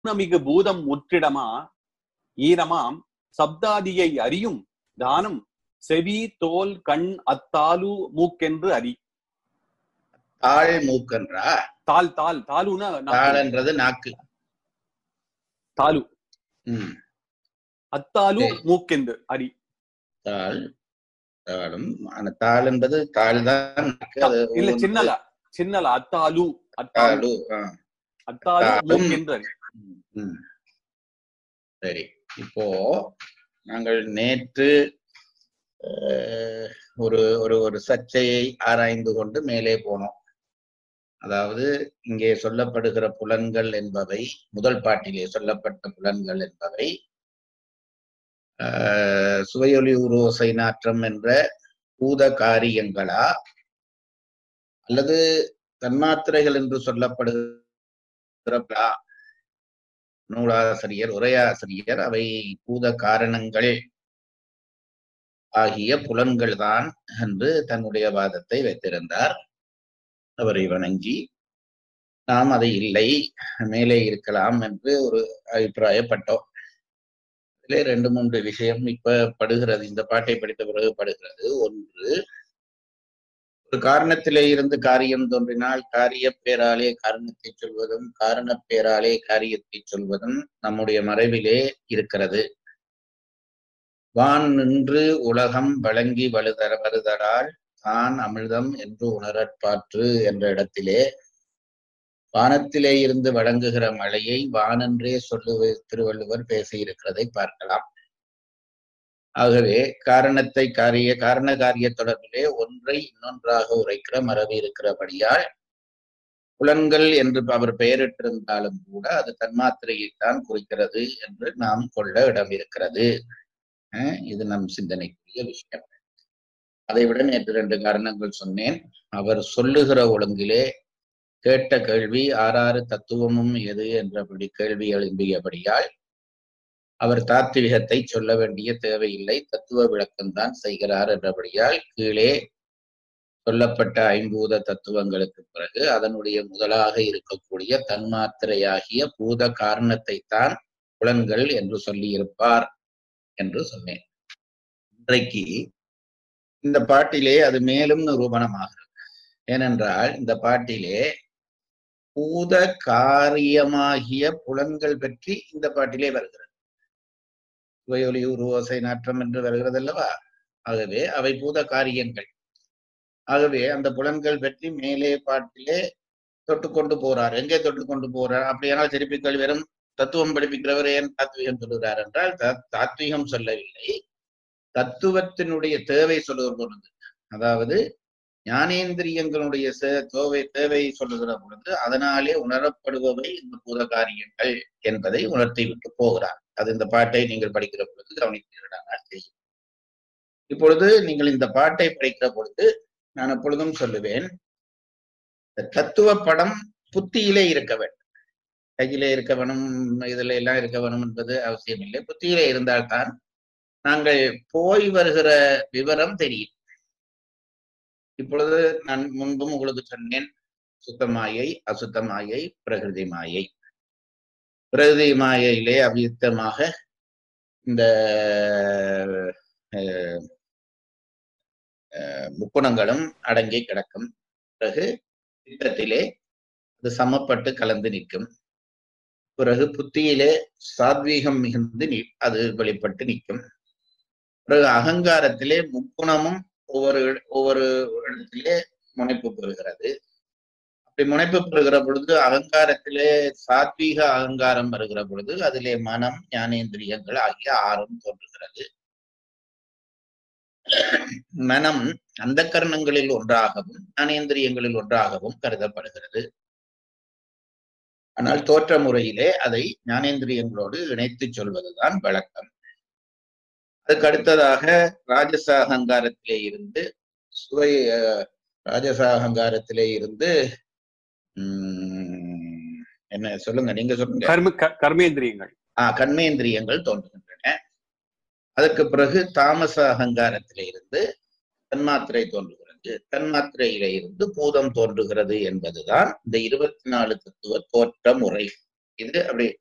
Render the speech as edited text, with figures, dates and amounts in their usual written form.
மிகு பூதம் முற்றிடமா ஈரமாம் சப்தாதியை அறியும் தானம் செவி தோல் கண் அத்தாலு மூக்கென்று அறி. தாள் மூக்கன்றா? தால் தால் தாலுனா தாள்ன்றது நாக்கு. தாலு அத்தாலு மூக்கென்று அறி. தாள் தாளும் தாள் என்பது தாள் தான். இல்ல சின்னலா சின்னலா அத்தாலு அத்தாலு அத்தாலு மூக்கென்று அறி. சரி, இப்போ நாங்கள் நேற்று ஒரு ஒரு ஒரு சர்ச்சையை ஆராய்ந்து கொண்டு மேலே போனோம். அதாவது இங்கே சொல்லப்படுகிற புலன்கள் என்பவை, முதல் பாட்டிலே சொல்லப்பட்ட புலன்கள் என்பவை சுவையொலி உரோசை நாற்றம் என்ற பூத காரியங்களா அல்லது தன்மாத்திரைகள் என்று சொல்லப்படுகிற நூலாசிரியர் உரையாசிரியர் அவை பூத காரணங்கள் ஆகிய புலன்கள் தான் என்று தன்னுடைய வாதத்தை வைத்திருந்தார். அவரை வணங்கி நாம் அதை இல்லை, மேலே இருக்கலாம் என்று ஒரு அபிப்பிராயப்பட்டோம். இதிலே 2-3 விஷயம் இப்ப படுகிறது, இந்த பாட்டை படித்த பிறகு படுகிறது. ஒன்று, ஒரு காரணத்திலே இருந்து காரியம் தோன்றினால் காரிய பேராலே காரணத்தை சொல்வதும் காரண பேராலே காரியத்தை சொல்வதும் நம்முடைய மறைவிலே இருக்கிறது. வான் நின்று உலகம் வழங்கி வருதலால் தான் அமிர்தம் என்று உணரற்பாற்று என்ற இடத்திலே வானத்திலே இருந்து வழங்குகிற மழையை வானென்றே திருவள்ளுவர் பேசியிருக்கிறதை பார்க்கலாம். ஆகவே காரணத்தை காரண காரிய தொடர்பிலே ஒன்றை இன்னொன்றாக உரைக்கிற மரபு இருக்கிறபடியால் புலன்கள் என்று அவர் பெயரிட்டிருந்தாலும் கூட அது தன்மாத்திரையைத்தான் குறிக்கிறது என்று நாம் கொள்ள இடம் இருக்கிறது. இது நம் சிந்தனைக்குரிய விஷயம். அதை விட நேற்று 2 காரணங்கள் சொன்னேன். அவர் சொல்லுகிற ஒழுங்கிலே கேட்ட கேள்வி 6 தத்துவமும் எது என்றபடி கேள்வி எழும்பியபடியால் அவர் தாத்விகத்தை சொல்ல வேண்டிய தேவையில்லை, தத்துவ விளக்கம்தான் செய்கிறார் என்றபடியால் கீழே சொல்லப்பட்ட 5 தத்துவங்களுக்கு பிறகு அதனுடைய முதலாக இருக்கக்கூடிய தன்மாத்திரையாகிய பூத காரணத்தை தான் புலன்கள் என்று சொல்லியிருப்பார் என்று சொன்னேன். இன்றைக்கு இந்த பாட்டிலே அது மேலும் நிரூபணமாகிறது. ஏனென்றால் இந்த பாட்டிலே பூத காரியமாகிய புலன்கள் பற்றி இந்த பாட்டிலே வருகிறது. சுவையொலி உருவோசை நாற்றம் என்று வருகிறது அல்லவா? ஆகவே அவை பூத காரியங்கள். ஆகவே அந்த புலன்கள் பற்றி மேலே பாட்டிலே தொட்டுக்கொண்டு போறார். எங்கே தொட்டுக்கொண்டு போறார்? அப்படியானால் திருப்பிக்கள் வெறும் தத்துவம் படிப்பிக்கிறவர் ஏன் தாத்வீகம் சொல்லுகிறார் என்றால் தாத்வீகம் சொல்லவில்லை, தத்துவத்தினுடைய தேவை சொல்லுகிற பொழுது, அதாவது ஞானேந்திரியங்களுடைய தேவை சொல்லுகிற பொழுது அதனாலே உணரப்படுபவை இந்த பூத காரியங்கள் என்பதை உணர்த்தி விட்டு போகிறார். அது இந்த பாட்டை நீங்கள் படிக்கிற பொழுது கவனித்தீர்களானால் தெரியும். இப்பொழுது நீங்கள் இந்த பாட்டை படிக்கிற பொழுது நான் எப்பொழுதும் சொல்லுவேன், தத்துவ படம் புத்தியிலே இருக்க வேண்டும். கையிலே இருக்க வேணும், இதுல எல்லாம் இருக்க வேணும் என்பது அவசியம் இல்லை. புத்தியிலே இருந்தால்தான் நாங்கள் போய் வருகிற விவரம் தெரியும். இப்பொழுது நான் முன்பும் உங்களுக்கு சொன்னேன், சுத்தமாயை அசுத்தமாயை பிரகிருதி மாயை. பிரகிருதி மாயையிலே அவ்யுத்தமாக இந்த முக்குணங்களும் அடங்கி கிடக்கும். பிறகு சித்தத்திலே அது சமப்பட்டு கலந்து நிற்கும். பிறகு புத்தியிலே சாத்வீகம் மிகுந்து அது வெளிப்பட்டு நிற்கும். பிறகு அகங்காரத்திலே முக்குணமும் ஒவ்வொரு இடத்திலே முனைப்பு பெறுகிறது. அப்படி முனைப்பு பெறுகிற பொழுது அகங்காரத்திலே சாத்வீக அகங்காரம் வருகிற பொழுது அதிலே மனம் ஞானேந்திரியங்கள் ஆகிய 6 தோன்றுகிறது. மனம் அந்த கரணங்களில் ஒன்றாகவும் ஞானேந்திரியங்களில் ஒன்றாகவும் கருதப்படுகிறது. ஆனால் தோற்ற முறையிலே அதை ஞானேந்திரியங்களோடு இணைத்து சொல்வதுதான் வழக்கம். அதுக்கு அடுத்ததாக ராஜசாகங்காரத்திலே இருந்து ராஜசாகங்காரத்திலே இருந்து என்ன சொல்லுங்க, நீங்க சொல்லுங்க. கர்மேந்திரியங்கள் கர்மேந்திரியங்கள் தோன்றுகின்றன. அதற்கு பிறகு தாமச அகங்காரத்திலே இருந்து தன்மாத்திரை தோன்றுகிறது. தன்மாத்திரையிலே இருந்து பூதம் தோன்றுகிறது என்பதுதான் இந்த 24 தத்துவ தோற்ற முறை. இது அப்படி